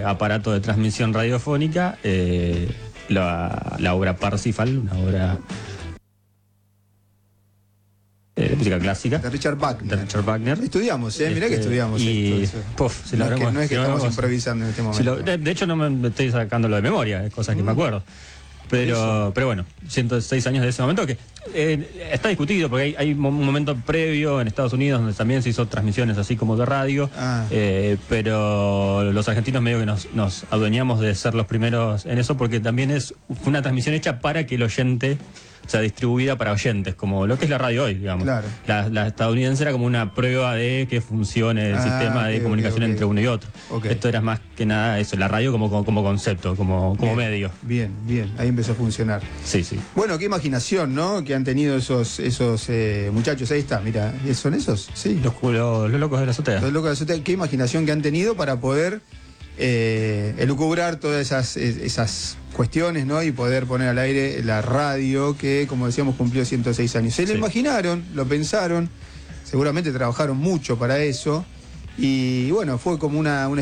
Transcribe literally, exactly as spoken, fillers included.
aparato de transmisión radiofónica, eh, la, la obra Parsifal, una obra eh, de música clásica. De Richard Wagner. De Richard Wagner. Estudiamos, ¿eh? Mirá este, que estudiamos y, esto. Puff, si no, lo es que, habremos, no es que si estamos habremos, improvisando en este momento. Si lo, de, de hecho, no me estoy sacándolo de memoria, es cosas que mm. me acuerdo. Pero, pero bueno, ciento seis años de ese momento que eh, está discutido porque hay, hay un momento previo en Estados Unidos donde también se hizo transmisiones así como de radio, ah. eh, pero los argentinos medio que nos, nos adueñamos de ser los primeros en eso porque también es una transmisión hecha para que el oyente, o sea, distribuida para oyentes, como lo que es la radio hoy, digamos. Claro. La, la estadounidense era como una prueba de que funcione el ah, sistema de okay, comunicación okay, entre okay. uno y otro. Okay. Esto era más que nada eso, la radio como, como, como concepto, como, como bien, medio. Bien, bien, ahí empezó a funcionar. Sí, sí. Bueno, qué imaginación, ¿no? Que han tenido esos esos eh, muchachos, ahí está, mira, ¿son esos? Sí. Los, los, los locos de la azotea. Los locos de la azotea, qué imaginación que han tenido para poder eh, elucubrar todas esas, esas cuestiones, ¿no? Y poder poner al aire la radio que, como decíamos, cumplió ciento seis años. Se lo sí. imaginaron, lo pensaron, seguramente trabajaron mucho para eso y bueno, fue como una, una